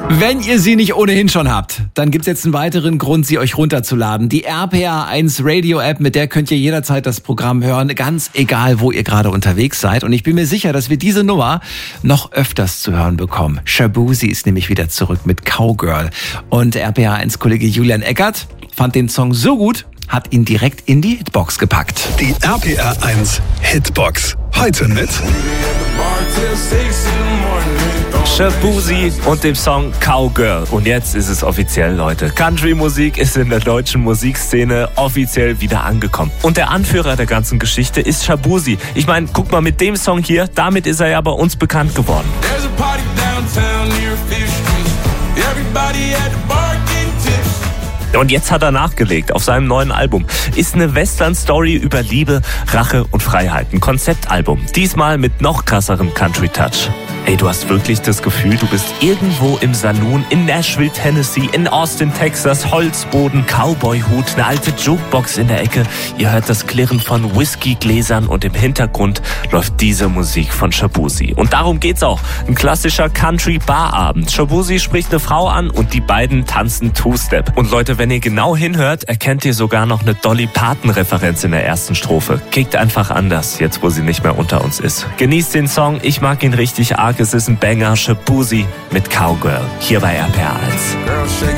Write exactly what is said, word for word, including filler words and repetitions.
Wenn ihr sie nicht ohnehin schon habt, dann gibt's jetzt einen weiteren Grund, sie euch runterzuladen. Die R P R eins Radio App, mit der könnt ihr jederzeit das Programm hören, ganz egal, wo ihr gerade unterwegs seid. Und ich bin mir sicher, dass wir diese Nummer noch öfters zu hören bekommen. Shaboozey ist nämlich wieder zurück mit Cowgirl. Und R P R eins Kollege Julian Eckert fand den Song so gut, hat ihn direkt in die Hitbox gepackt. Die R P R eins Hitbox. Heute mit Shaboozey und dem Song Cowgirl. Und jetzt ist es offiziell, Leute. Country-Musik ist in der deutschen Musikszene offiziell wieder angekommen. Und der Anführer der ganzen Geschichte ist Shaboozey. Ich meine, guck mal, mit dem Song hier, damit ist er ja bei uns bekannt geworden. Und jetzt hat er nachgelegt auf seinem neuen Album. Ist eine Western-Story über Liebe, Rache und Freiheit. Ein Konzeptalbum. Diesmal mit noch krasserem Country-Touch. Ey, du hast wirklich das Gefühl, du bist irgendwo im Saloon in Nashville, Tennessee, in Austin, Texas, Holzboden, Cowboy-Hut, eine alte Jukebox in der Ecke. Ihr hört das Klirren von Whiskygläsern und im Hintergrund läuft diese Musik von Shaboozey. Und darum geht's auch. Ein klassischer Country-Barabend. Shaboozey spricht eine Frau an und die beiden tanzen Two-Step. Und Leute, wenn ihr genau hinhört, erkennt ihr sogar noch eine Dolly Parton-Referenz in der ersten Strophe. Kickt einfach anders, jetzt wo sie nicht mehr unter uns ist. Genießt den Song, ich mag ihn richtig arg. Es ist ein Banger, Shaboozey mit Cowgirl, hier bei R P R eins.